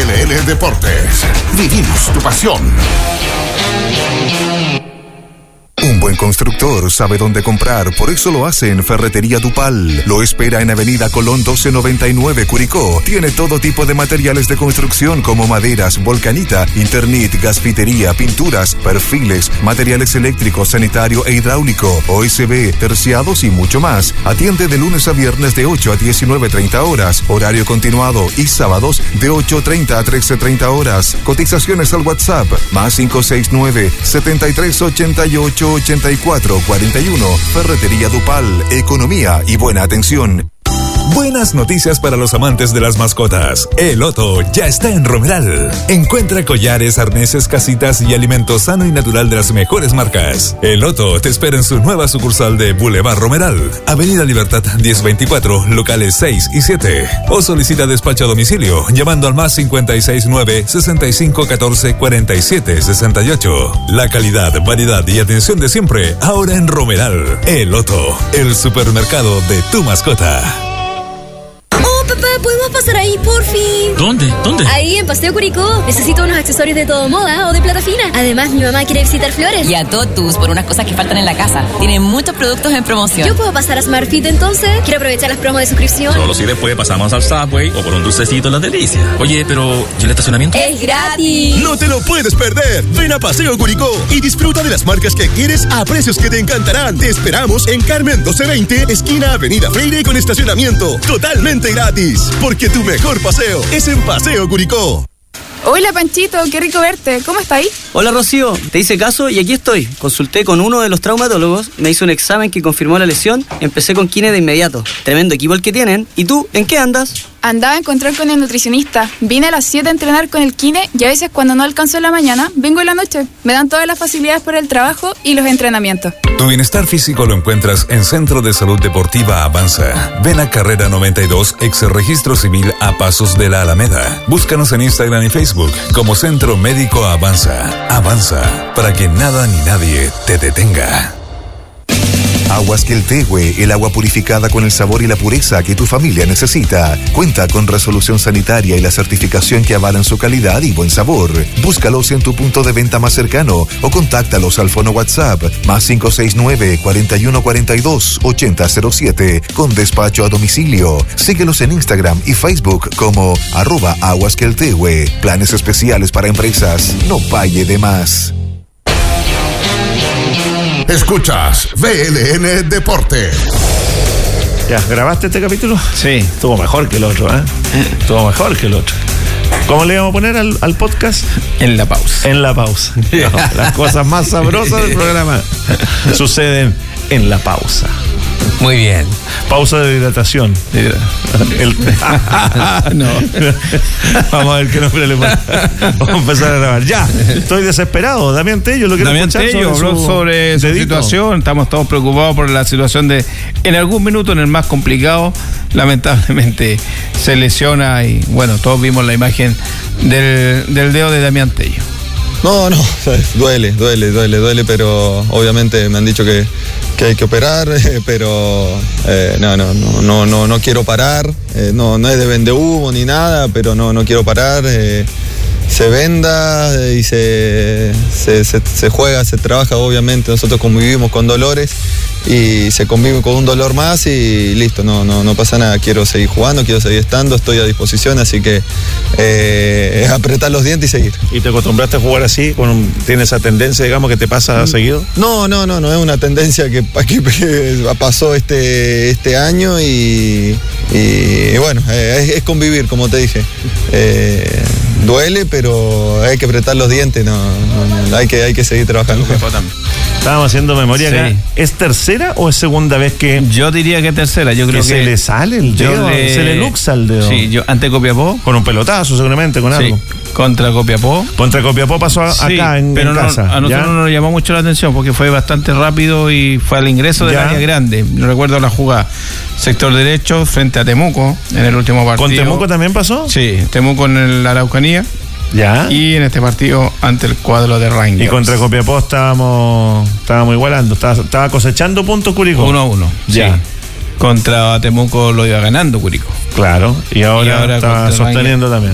VLN Deportes. Vivimos tu pasión. Un buen constructor sabe dónde comprar, por eso lo hace en Ferretería Dupal. Lo espera en Avenida Colón 1299, Curicó. Tiene todo tipo de materiales de construcción como maderas, volcanita, Internit, gasfitería, pinturas, perfiles, materiales eléctricos, sanitario e hidráulico, OSB, terciados y mucho más. Atiende de lunes a viernes de 8 a 19:30 horas, horario continuado, y sábados de 8:30 a 13:30 horas. Cotizaciones al WhatsApp, más 569-7388-8441. Ferretería Dupal, economía y buena atención. Buenas noticias para los amantes de las mascotas. El Otto ya está en Romeral. Encuentra collares, arneses, casitas y alimento sano y natural de las mejores marcas. El Otto te espera en su nueva sucursal de Boulevard Romeral, Avenida Libertad 1024, locales 6 y 7. O solicita despacho a domicilio llamando al más 569-6514-4768. La calidad, variedad y atención de siempre, ahora en Romeral. El Otto, el supermercado de tu mascota. Papá, ¿podemos pasar ahí, porfi? ¿Dónde? Ahí, en Paseo Curicó. Necesito unos accesorios de todo moda o de plata fina. Además, mi mamá quiere visitar Flores. Y a Totus por unas cosas que faltan en la casa. Tienen muchos productos en promoción. ¿Yo puedo pasar a Smartfit entonces? Quiero aprovechar las promos de suscripción. Solo si después pasamos al Subway o por un dulcecito en las delicias. Oye, pero ¿y el estacionamiento? ¡Es gratis! ¡No te lo puedes perder! Ven a Paseo Curicó y disfruta de las marcas que quieres a precios que te encantarán. Te esperamos en Carmen 1220, esquina Avenida Freire, con estacionamiento totalmente gratis. Porque tu mejor paseo es en Paseo Curicó. Hola Panchito, qué rico verte. ¿Cómo estáis? Hola Rocío, te hice caso y aquí estoy. Consulté con uno de los traumatólogos, me hizo un examen que confirmó la lesión, empecé con kine de inmediato. Tremendo equipo el que tienen. ¿Y tú, en qué andas? Andaba a encontrar con el nutricionista. Vine a las 7 a entrenar con el kine y a veces cuando no alcanzo en la mañana, vengo en la noche. Me dan todas las facilidades para el trabajo y los entrenamientos. Tu bienestar físico lo encuentras en Centro de Salud Deportiva Avanza. Ven a Carrera 92, ex Registro Civil, a pasos de la Alameda. Búscanos en Instagram y Facebook como Centro Médico Avanza. Avanza, para que nada ni nadie te detenga. Aguas Queltehue, el agua purificada con el sabor y la pureza que tu familia necesita. Cuenta con resolución sanitaria y la certificación que avalan su calidad y buen sabor. Búscalos en tu punto de venta más cercano o contáctalos al fono WhatsApp más 569-4142-8007 con despacho a domicilio. Síguelos en Instagram y Facebook como @aguasqueltehue. Planes especiales para empresas. No pague de más. Escuchas VLN Deportes. ¿Ya grabaste este capítulo? Sí. Estuvo mejor que el otro, ¿eh? Estuvo mejor que el otro. ¿Cómo le vamos a poner al podcast? En la pausa. En la pausa. No, las cosas más sabrosas del programa suceden en la pausa. Muy bien. Pausa de hidratación. No. Vamos a ver qué nombre le ponemos. Vamos a empezar a grabar. Ya, estoy desesperado. Damián Tello, lo quiero escuchar. Damián Tello habló sobre su situación. Estamos todos preocupados por la situación de, en algún minuto, en el más complicado, lamentablemente se lesiona y bueno, todos vimos la imagen del dedo de Damián Tello. No, duele, pero obviamente me han dicho que hay que operar, pero no quiero parar, no es de vende humo ni nada, pero no quiero parar, se venda y se juega, se trabaja, obviamente nosotros convivimos con dolores y se convive con un dolor más y listo, no pasa nada, quiero seguir jugando, quiero seguir estando, estoy a disposición, así que apretar los dientes y seguir. ¿Y te acostumbraste a jugar así? ¿Tienes esa tendencia, digamos, que te pasa seguido? No, es una tendencia que pasó este año y bueno, es convivir, como te dije. Duele, pero hay que apretar los dientes, hay que seguir trabajando. Estábamos haciendo memoria acá. Sí. ¿Es tercera o es segunda vez que...? Yo diría que tercera. Yo creo que se le sale el dedo, se le luxa el dedo. Sí, yo ante Copiapó. Con un pelotazo seguramente, con algo. Contra Copiapó. Contra Copiapó pasó acá en casa. A nosotros no nos llamó mucho la atención porque fue bastante rápido y fue al ingreso del área grande. No recuerdo la jugada. Sector derecho frente a Temuco en el último partido. ¿Con Temuco también pasó? Sí, Temuco en la Araucanía. Ya. Y en este partido ante el cuadro de Rangers. Y contra Copiapó estábamos igualando, estaba cosechando puntos Curicó. 1-1. Ya. Sí. Contra Temuco lo iba ganando Curicó. Claro, y ahora está sosteniendo también.